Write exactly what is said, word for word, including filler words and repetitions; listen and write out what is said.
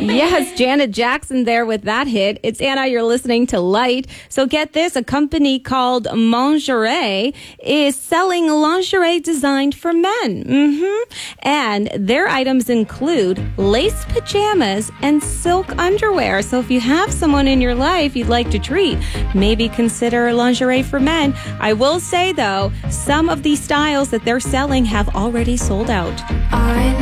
Yes, Janet Jackson there with that hit. It's Anna, you're listening to Light. So get this, a company called Mongeray is selling lingerie designed for men. Mm-hmm. And their items include lace pajamas and silk underwear. So if you have someone in your life you'd like to treat, maybe consider lingerie for men. I will say, though, some of these styles that they're selling have already sold out. I